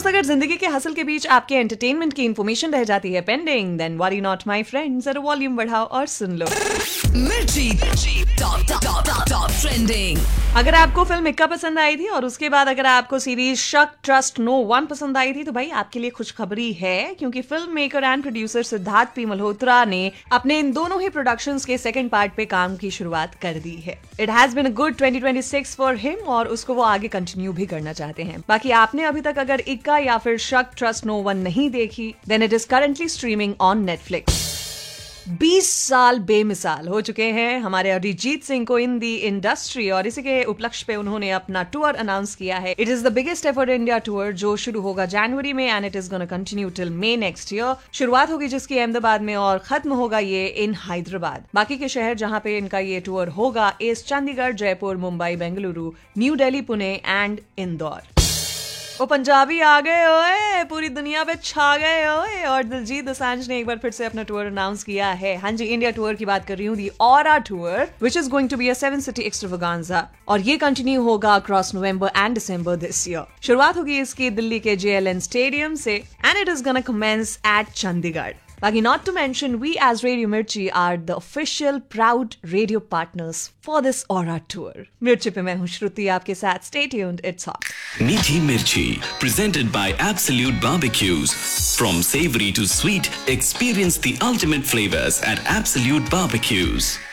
दोस्त, अगर जिंदगी के हसल के बीच आपके एंटरटेनमेंट की इंफॉर्मेशन रह जाती है pending, then worry not my friend, जरा वॉल्यूम बढ़ाओ और सुन लो। मिर्ची टॉप ट्रेंडिंग। अगर आपको फिल्म इक्का पसंद आई थी और उसके बाद अगर आपको सीरीज शक ट्रस्ट नो वन पसंद आई थी, तो भाई आपके लिए खुशखबरी है, क्योंकि film maker and producer Siddharth P Malhotra ने अपने इन दोनों ही प्रोडक्शंस के सेकंड पार्ट पे काम की शुरुआत कर दी है। It has been a good 2026 for him और उसको वो आगे कंटिन्यू भी करना चाहते हैं। बाकी आपने अभी तक अगर इक्का या फिर शक ट्रस्ट नो वन नहीं देखी, then it is currently streaming on Netflix. 20 साल बेमिसाल हो चुके हैं हमारे अरिजीत सिंह को इन दी इंडस्ट्री, और इसी के उपलक्ष्य पे उन्होंने अपना टूर अनाउंस किया है। It is the biggest effort India tour, जो शुरू होगा जनवरी में and it is gonna continue till May next year. शुरुआत होगी जिसकी अहमदाबाद में और खत्म होगा ये इन हैदराबाद। बाकी के शहर जहां पे इनका ये टूर होगा इस चंडीगढ़, जयपुर, मुंबई, बेंगलुरु, न्यू दिल्ली, पुणे एंड इंदौर। वो पंजाबी आ गए ओए, पूरी दुनिया पे छा गए ओए, और दिलजीत दोसांझ ने एक बार फिर से अपना टूर अनाउंस किया है। हाँ जी, इंडिया टूर की बात कर रही हूँ, दी aura tour, which is going to be a 7 city एक्सट्रावागांजा, और ये कंटिन्यू होगा across November and December this year. शुरुआत होगी इसकी दिल्ली के JLN स्टेडियम से and it is gonna commence eight Chandigarh. बाकी not to mention, we as Radio Mirchi are the official proud radio partners for this Aura tour. मिर्ची पे मैं हूँ श्रुति आपके साथ. Stay tuned, it's hot. Meethi Mirchi, presented by Absolute Barbecues. From savory to sweet, experience the ultimate flavors at Absolute Barbecues.